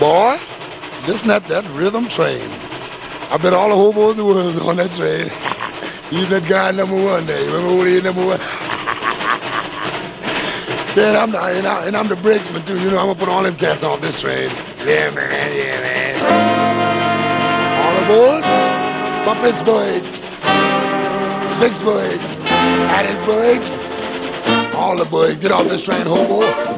Boy, listen at that rhythm train. I bet all the hobos in the world on that train. Even that guy number one there. You remember who he is, number one? Yeah, and I'm the brakesman too. You know, I'm gonna put all them cats off this train. Yeah, man. Yeah, man. All aboard for Pittsburgh, Vicksburg, Hattiesburg. All aboard. Get off this train, hobo.